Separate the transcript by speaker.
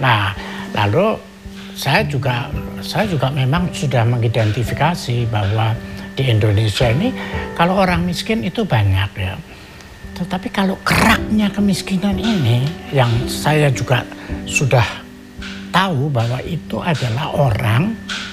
Speaker 1: Nah, lalu saya juga memang sudah mengidentifikasi bahwa di Indonesia ini kalau orang miskin itu banyak ya. Tetapi kalau keraknya kemiskinan ini yang saya juga sudah tahu bahwa itu adalah orang